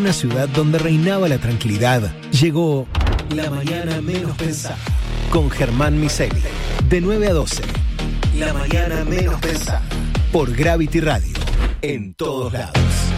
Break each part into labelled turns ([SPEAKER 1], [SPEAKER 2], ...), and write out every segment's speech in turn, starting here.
[SPEAKER 1] Una ciudad donde reinaba la tranquilidad. Llegó La Mañana Menos Pensada con Germán Miseli. De 9 a 12. La Mañana Menos Pensada. Por Gravity Radio. En todos lados.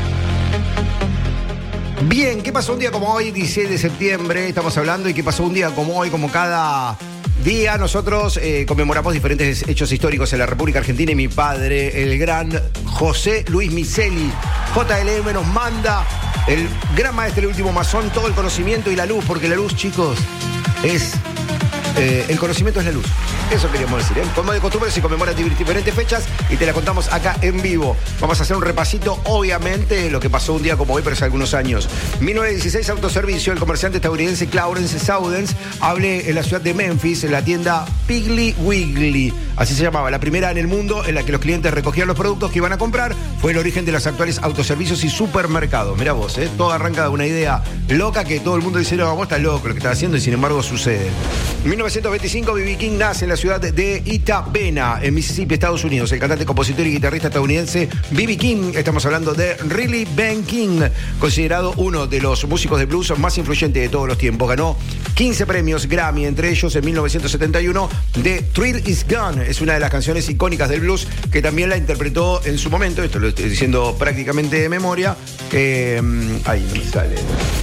[SPEAKER 2] Bien, ¿qué pasó un día como hoy, 16 de septiembre? Estamos hablando y qué pasó un día como hoy, como cada día. Nosotros conmemoramos diferentes hechos históricos en la República Argentina y mi padre, el gran José Luis Miseli, JLM, nos manda el gran maestro, el último masón, todo el conocimiento y la luz, porque la luz, chicos, es... el conocimiento es la luz. Eso queríamos decir, ¿eh? Como de costumbre se conmemoran diferentes fechas y te la contamos acá en vivo. Vamos a hacer un repasito, obviamente, lo que pasó un día como hoy, pero hace algunos años. 1916, autoservicio. El comerciante estadounidense Clarence Saudens abre en la ciudad de Memphis, en la tienda Piggly Wiggly. Así se llamaba, la primera en el mundo en la que los clientes recogían los productos que iban a comprar. Fue el origen de los actuales autoservicios y supermercados. Mirá vos, todo arranca de una idea loca que todo el mundo dice, no, vos estás loco lo que estás haciendo, y sin embargo sucede. 1925, B.B. King nace en la ciudad de Itta-Bena, en Mississippi, Estados Unidos. El cantante, compositor y guitarrista estadounidense B.B. King, estamos hablando de Riley Ben King, considerado uno de los músicos de blues más influyentes de todos los tiempos. Ganó 15 premios Grammy, entre ellos en 1971, The Thrill Is Gone. Es una de las canciones icónicas del blues que también la interpretó en su momento, esto lo estoy diciendo prácticamente de memoria, ahí no me sale,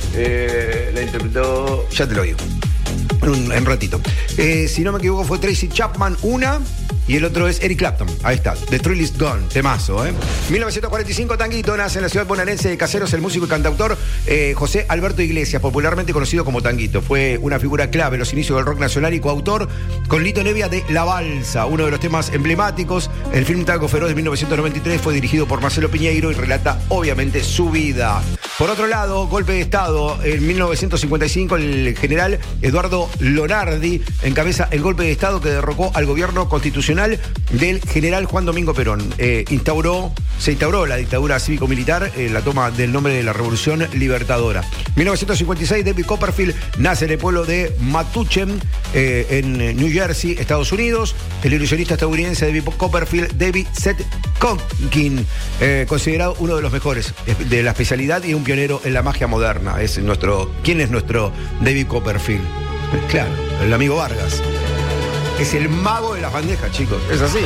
[SPEAKER 2] la interpretó, ya te lo digo. En ratito. Si no me equivoco, fue Tracy Chapman, una, y el otro es Eric Clapton. Ahí está. The Thrill Is Gone. Temazo, 1945, Tanguito, nace en la ciudad bonaerense de Caseros el músico y cantautor José Alberto Iglesias, popularmente conocido como Tanguito. Fue una figura clave en los inicios del rock nacional y coautor con Lito Nevia de La Balsa, uno de los temas emblemáticos. El film Tango Feroz de 1993 fue dirigido por Marcelo Piñeiro y relata, obviamente, su vida. Por otro lado, golpe de Estado. En 1955, el general Eduardo Lonardi encabeza el golpe de Estado que derrocó al gobierno constitucional del general Juan Domingo Perón. Se instauró la dictadura cívico-militar, la toma del nombre de la Revolución Libertadora. 1956, David Copperfield nace en el pueblo de Metuchen, en New Jersey, Estados Unidos. El ilusionista estadounidense David Copperfield, David Seth Conkin, considerado uno de los mejores de la especialidad y un pionero en la magia moderna. ¿Quién es nuestro David Copperfield? Claro, el amigo Vargas. Es el mago de las bandejas, chicos. Es así,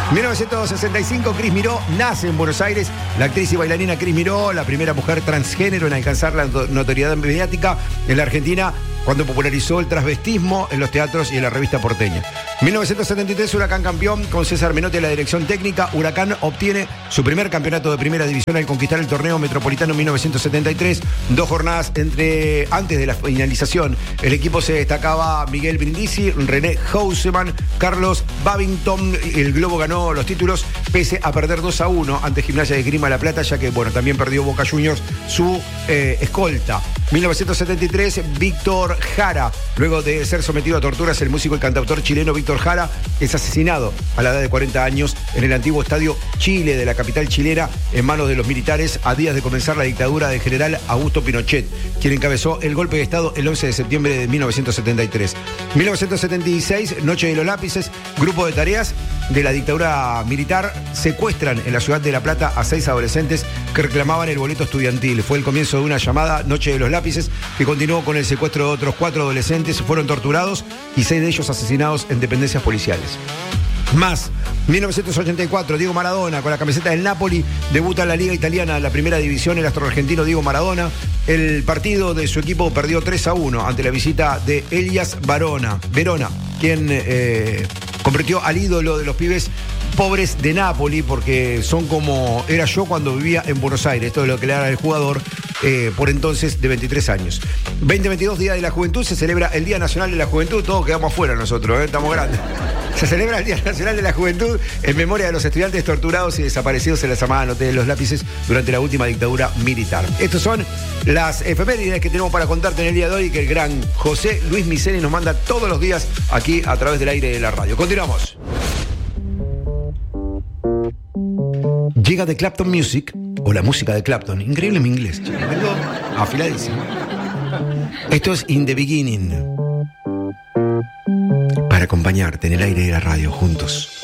[SPEAKER 2] 1965, Cris Miró nace en Buenos Aires. La actriz y bailarina Cris Miró, la primera mujer transgénero en alcanzar la notoriedad mediática en la Argentina, cuando popularizó el transvestismo en los teatros y en la revista porteña. 1973, Huracán campeón con César Menotti en la dirección técnica. Huracán obtiene su primer campeonato de primera división al conquistar el torneo metropolitano en 1973. 2 jornadas antes de la finalización. El equipo se destacaba Miguel Brindisi, René Houseman, Carlos Babington. El Globo ganó los títulos pese a perder 2-1 ante Gimnasia de Grima La Plata, ya que, también perdió Boca Juniors su escolta. 1973, Víctor Jara. Luego de ser sometido a torturas, el músico y cantautor chileno Víctor Jara es asesinado a la edad de 40 años en el antiguo Estadio Chile de la capital chilena, en manos de los militares, a días de comenzar la dictadura del general Augusto Pinochet, quien encabezó el golpe de Estado el 11 de septiembre de 1973. 1976, Noche de los Lápices. Grupo de tareas de la dictadura militar secuestran en la ciudad de La Plata a 6 adolescentes que reclamaban el boleto estudiantil. Fue el comienzo de una llamada Noche de los Lápices que continuó con el secuestro de otros 4 adolescentes. Fueron torturados y 6 de ellos asesinados en dependencias policiales. Más, 1984, Diego Maradona, con la camiseta del Napoli, debuta en la Liga Italiana, la primera división, el astro argentino Diego Maradona. El partido de su equipo perdió 3-1 ante la visita de Elias Verona, quien convirtió al ídolo de los pibes pobres de Napoli, porque son como era yo cuando vivía en Buenos Aires. Esto es lo que le da al jugador por entonces de 23 años. 2022, Día de la Juventud, se celebra el Día Nacional de la Juventud. Todos quedamos afuera nosotros, estamos grandes. Se celebra el Día Nacional de la Juventud en memoria de los estudiantes torturados y desaparecidos en la llamada Noche de los Lápices durante la última dictadura militar. Estas son las efemérides que tenemos para contarte en el día de hoy, que el gran José Luis Miseli nos manda todos los días aquí a través del aire de la radio. Continuamos. Llega The Clapton Music, o la música de Clapton. Increíble mi inglés, chico. Vengo afiladísimo. Esto es In the Beginning, para acompañarte en el aire de la radio juntos.